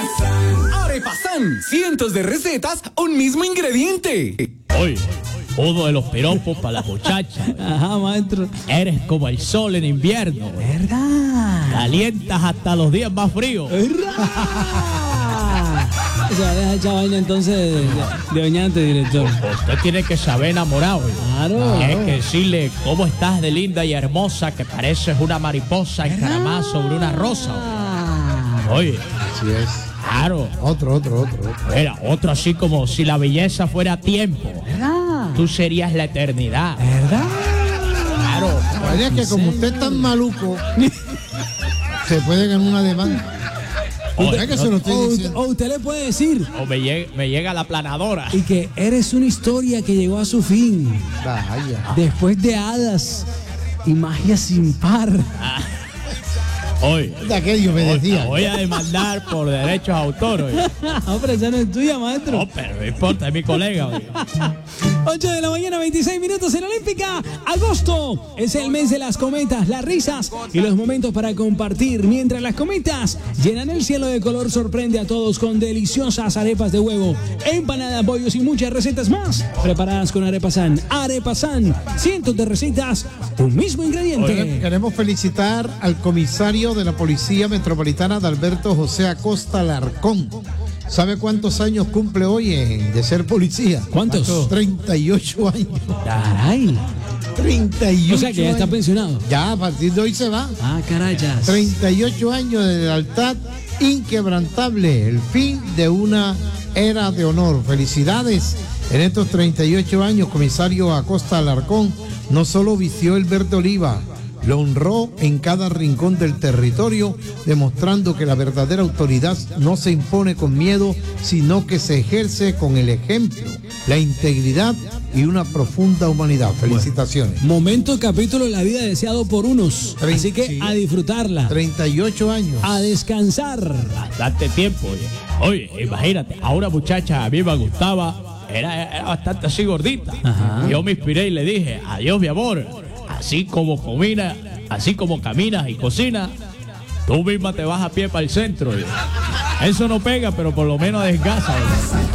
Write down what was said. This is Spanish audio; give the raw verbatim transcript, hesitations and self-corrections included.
Arepasan. Arepasan. Cientos de recetas, un mismo ingrediente. Oye, uno de los piropos para las muchachas. Ajá, maestro. Eres como el sol en invierno. ¿Verdad? Calientas hasta los días más fríos. ¿Verdad? O sea, deja esa vaina entonces de, de, de bañante, director. Usted tiene que saber enamorado. Claro. Hay que decirle cómo estás de linda y hermosa, que pareces una mariposa encaramada sobre una rosa. Oye. Así es. Claro. Otro, otro, otro, otro. Mira, otro así como si la belleza fuera tiempo. ¿Verdad? Tú serías la eternidad. ¿Verdad? Claro. Parece que como usted es tan maluco, se puede ganar una demanda. Oye, ¿Verdad que se lo estoy O, diciendo? o usted le puede decir O me llega, me llega la planadora. y que eres una historia que llegó a su fin. Vaya. Después de hadas y magia sin par. Oye, De aquello me te decía. voy a demandar por derechos de autor. Oye. Hombre, esa no es tuya, maestro. No, pero no importa, es mi colega. Oye. ocho de la mañana, veintiséis minutos en Olímpica. Agosto es el mes de las cometas, las risas y los momentos para compartir. Mientras las cometas llenan el cielo de color, sorprende a todos con deliciosas arepas de huevo, empanadas, bollos y muchas recetas más preparadas con Arepasan. Arepasan, cientos de recetas, un mismo ingrediente. Queremos felicitar al comisario de la Policía Metropolitana, Adalberto José Acosta Alarcón. ¿Sabe cuántos años cumple hoy en- de ser policía? ¿Cuántos? treinta y ocho años. Caray. treinta y ocho O sea que ya está años. pensionado. Ya, a partir de hoy se va. Ah, carayas. treinta y ocho años de lealtad inquebrantable. El fin de una era de honor. Felicidades. En estos treinta y ocho años, comisario Acosta Alarcón no solo vistió el verde oliva, lo honró en cada rincón del territorio, demostrando que la verdadera autoridad no se impone con miedo, sino que se ejerce con el ejemplo, la integridad y una profunda humanidad. Felicitaciones. Momento, capítulo de la vida deseado por unos. Trein- Así que sí. a disfrutarla, treinta y ocho años. a descansar. Bastante tiempo. Oye, oye, imagínate, a una muchacha a mí me gustaba, era, era bastante así gordita. Ajá. Yo me inspiré y le dije, adiós mi amor, así como comina, así como caminas y cocinas, tú misma te vas a pie para el centro. Eso no pega, pero por lo menos desgasa.